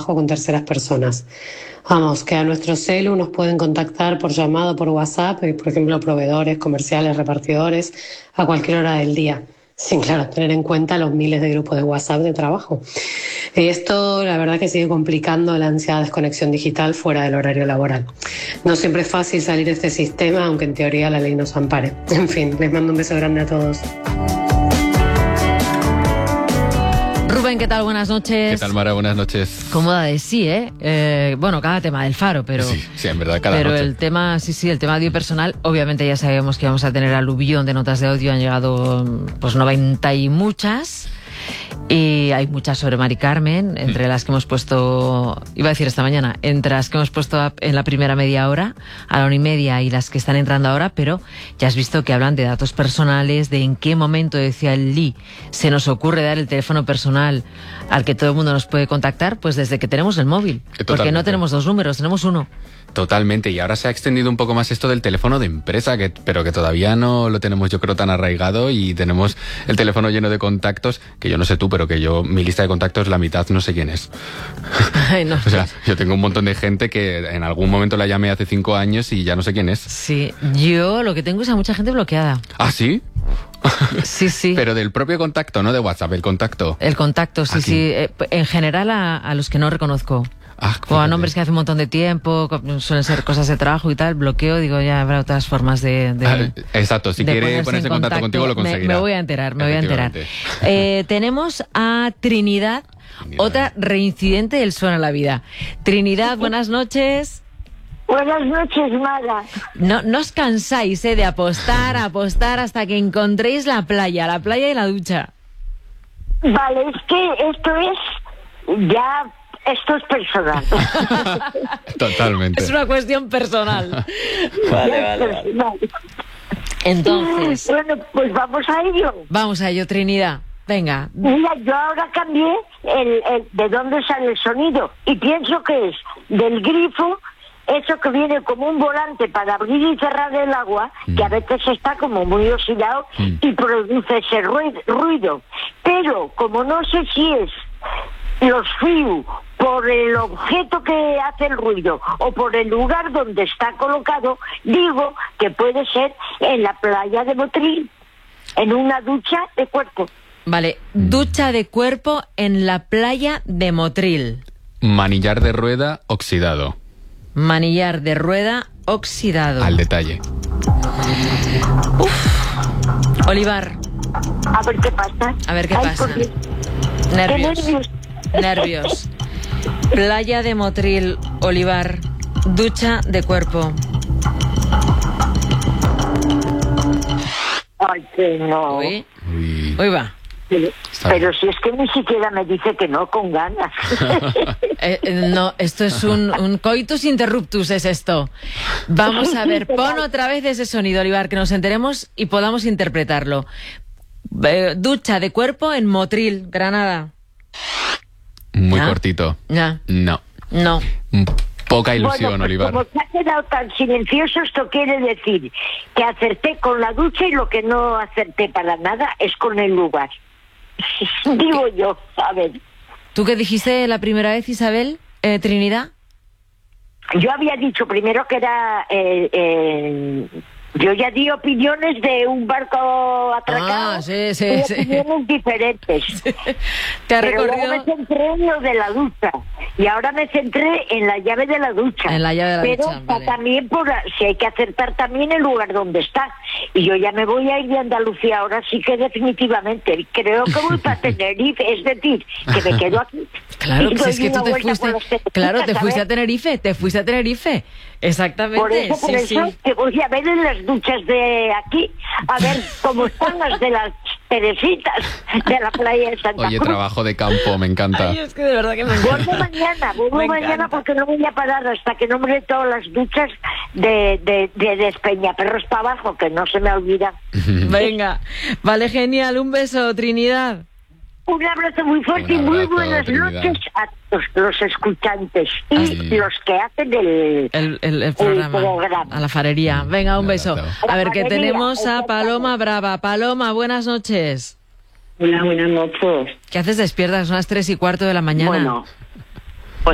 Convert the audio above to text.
trabajo con terceras personas. Vamos, que a nuestro celu nos pueden contactar por llamado, por WhatsApp, por ejemplo, proveedores, comerciales, repartidores, a cualquier hora del día. Sin, claro, tener en cuenta los miles de grupos de WhatsApp de trabajo. Esto, la verdad, que sigue complicando la ansiada desconexión digital fuera del horario laboral. No siempre es fácil salir de este sistema, aunque en teoría la ley nos ampare. En fin, les mando un beso grande a todos. Rubén, ¿qué tal? Buenas noches. ¿Qué tal, Mara? Buenas noches. Cómoda de sí, ¿eh? Bueno, cada tema del Faro, pero... Sí, en verdad, cada pero noche. el tema, el tema audio personal, obviamente ya sabemos que vamos a tener aluvión de notas de audio, han llegado pues 90 y muchas, y hay muchas sobre Mari Carmen, entre las que hemos puesto, iba a decir esta mañana, entre las que hemos puesto en la primera media hora, a la 1:30, y las que están entrando ahora, pero ya has visto que hablan de datos personales, de en qué momento, decía el Lee, se nos ocurre dar el teléfono personal al que todo el mundo nos puede contactar, pues desde que tenemos el móvil. Totalmente. Porque no tenemos dos números, tenemos uno. Totalmente, y ahora se ha extendido un poco más esto del teléfono de empresa, pero que todavía no lo tenemos, yo creo, tan arraigado, y tenemos el teléfono lleno de contactos, que yo no sé tú, pero que yo, mi lista de contactos, la mitad no sé quién es. Ay, no. O sea, yo tengo un montón de gente que en algún momento la llamé hace 5 años y ya no sé quién es. Sí, yo lo que tengo es a mucha gente bloqueada. ¿Ah, sí? Sí. Pero del propio contacto, no de WhatsApp, el contacto. El contacto, sí. En general a los que no reconozco. O a nombres que hace un montón de tiempo, suelen ser cosas de trabajo y tal, bloqueo, digo, ya habrá otras formas de exacto, si quiere ponerse en contacto contigo lo conseguirá. Me voy a enterar. Tenemos a Trinidad, otra reincidente del Suena la Vida. Trinidad, buenas noches. Buenas noches, Mara. No os cansáis de apostar hasta que encontréis la playa y la ducha. Vale, es que esto es personal. Totalmente. Es una cuestión personal. Vale. Entonces... Bueno, pues vamos a ello. Vamos a ello, Trinidad. Venga. Mira, yo ahora cambié el de dónde sale el sonido, y pienso que es del grifo, eso que viene como un volante para abrir y cerrar el agua, que a veces está como muy oxidado y produce ese ruido. Pero como no sé si es los fíos por el objeto que hace el ruido o por el lugar donde está colocado, digo que puede ser en la playa de Motril, en una ducha de cuerpo. Vale, ducha de cuerpo en la playa de Motril. Manillar de rueda oxidado. Manillar de rueda oxidado. Al detalle. Olivar. A ver qué pasa. Nervios. Playa de Motril, Olivar. Ducha de cuerpo. Ay, que no. Uy, va. Pero si es que ni siquiera me dice que no, con ganas. No, esto es un coitus interruptus, es esto. Vamos a ver, pon otra vez ese sonido, Olivar, que nos enteremos y podamos interpretarlo. Ducha de cuerpo en Motril, Granada. Muy cortito. Ya. No. Poca ilusión, bueno, pues Olivar. Como se ha quedado tan silencioso, esto quiere decir que acerté con la ducha, y lo que no acerté para nada es con el lugar. Digo yo, a ver. ¿Tú qué dijiste la primera vez, Isabel? Trinidad. Yo había dicho primero que era... yo ya di opiniones de un barco atracado. Sí. Opiniones diferentes. Te ha Pero recorrido... luego me centré en lo de la ducha. Y ahora me centré en la llave de la ducha. En la llave de la Pero ducha, vale. también si hay que acertar también el lugar donde está. Y yo ya me voy a ir de Andalucía ahora sí que definitivamente. Creo que voy para Tenerife, es decir, que me quedo aquí. Claro, pues es que tú te fuiste... Claro, te fuiste a a Tenerife. Exactamente. Por eso que voy a ver en las duchas de aquí, a ver cómo están las de las Teresitas de la playa de Santa Oye, Cruz. trabajo de campo, me encanta. Ay, es que de verdad que me encanta. Vuelvo mañana porque no voy a parar hasta que no me dé todas las duchas de Despeñaperros para abajo, que no se me olvida. Venga, vale, genial, un beso, Trinidad. Un abrazo muy fuerte y muy buenas noches a los escuchantes y los que hacen el programa. A la farería. Venga, un beso. A ver, que tenemos a Paloma Brava. Paloma, buenas noches. Hola, buenas noches. ¿Qué haces despierta? Son las 3:15 de la mañana. Bueno,